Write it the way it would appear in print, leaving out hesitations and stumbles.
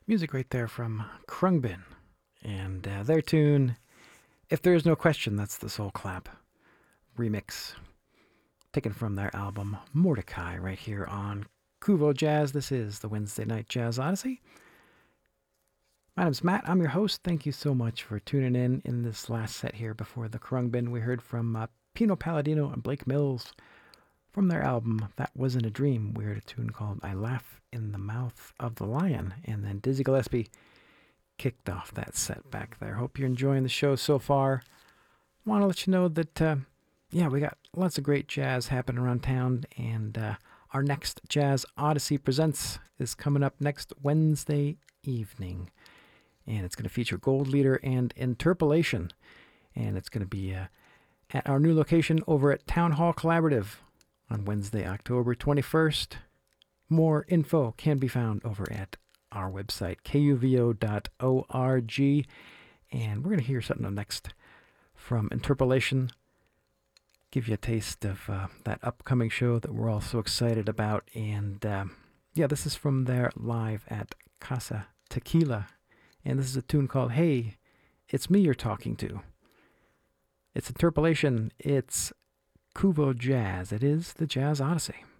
Music right there from Krungbin. And their tune, If There's No Question, that's the Soul Clap remix, taken from their album Mordecai, right here on Kuvo Jazz. This is the Wednesday Night Jazz Odyssey. My name's Matt. I'm your host. Thank you so much for tuning in this last set here before the Krungbin. We heard from Pino Palladino and Blake Mills from their album That Wasn't a Dream. We heard a tune called I Laugh in the Mouth of the Lion. And then Dizzy Gillespie kicked off that set back there. Hope you're enjoying the show so far. Want to let you know that, we got lots of great jazz happening around town. And our next Jazz Odyssey Presents is coming up next Wednesday evening. And it's going to feature Gold Leader and Interpolation. And it's going to be at our new location over at Town Hall Collaborative on Wednesday, October 21st. More info can be found over at our website, kuvo.org. And we're going to hear something next from Interpolation. Give you a taste of that upcoming show that we're all so excited about. And this is from their live at Casa Tequila. And this is a tune called Hey, It's Me You're Talking To. It's Interpolation. It's Kuvo Jazz. It is the Jazz Odyssey.